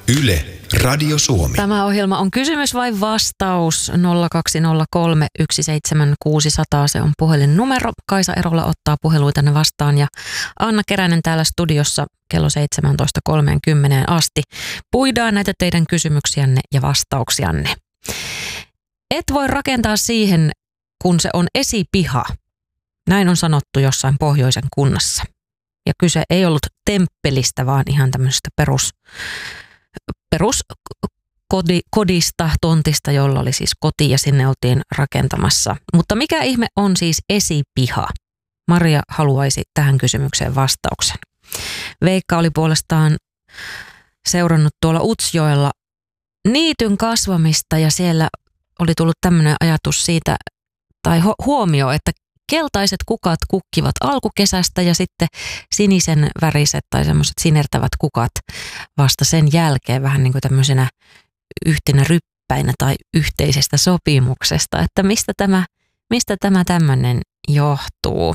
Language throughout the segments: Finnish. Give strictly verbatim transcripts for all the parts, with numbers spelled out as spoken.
Yle, Radio Suomi. Tämä ohjelma on kysymys vai vastaus? nolla kaksi nolla kolme yksi seitsemän kuusi nolla nolla, se on puhelinnumero. Kaisa Erola ottaa puheluitanne vastaan ja Anna Keränen täällä studiossa kello seitsemäntoista kolmekymmentä asti. Puidaan näitä teidän kysymyksiänne ja vastauksianne. Et voi rakentaa siihen, kun se on esipiha. Näin on sanottu jossain pohjoisen kunnassa. Ja kyse ei ollut temppelistä, vaan ihan tämmöisestä perus, perus kodi, kodista, tontista, jolla oli siis koti ja sinne oltiin rakentamassa. Mutta mikä ihme on siis esipiha? Maria haluaisi tähän kysymykseen vastauksen. Veikka oli puolestaan seurannut tuolla Utsjoella niityn kasvamista ja siellä oli tullut tämmöinen ajatus siitä, tai huomio, että keltaiset kukat kukkivat alkukesästä ja sitten sinisen väriset tai semmoiset sinertävät kukat vasta sen jälkeen vähän niin kuin tämmöisenä yhtenä ryppäinä tai yhteisestä sopimuksesta, että mistä tämä, mistä tämä tämmöinen johtuu.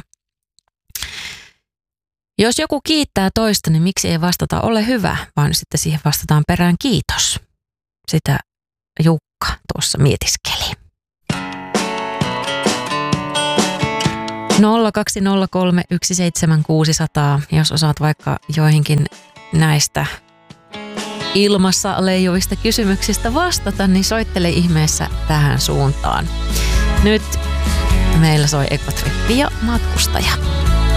Jos joku kiittää toista, niin miksi ei vastata ole hyvä, vaan sitten siihen vastataan perään kiitos. Sitä Jukka tuossa mietiskeli. nolla kaksi nolla kolme yksi seitsemän kuusi nolla nolla, jos osaat vaikka joihinkin näistä ilmassa leijuvista kysymyksistä vastata, niin soittele ihmeessä tähän suuntaan. Nyt meillä soi Ekotrippi ja Matkustaja.